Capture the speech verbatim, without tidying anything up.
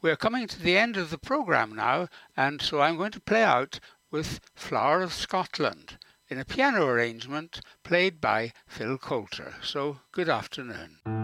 We're coming to the end of the programme now, and so I'm going to play out with Flower of Scotland in a piano arrangement played by Phil Coulter. So, good afternoon.